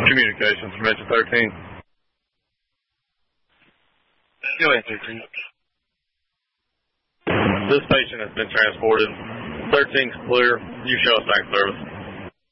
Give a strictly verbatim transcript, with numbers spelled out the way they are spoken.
Communications, Dimension thirteen. Go ahead, thirteen. This patient has been transported. thirteen's clear. You show us back service.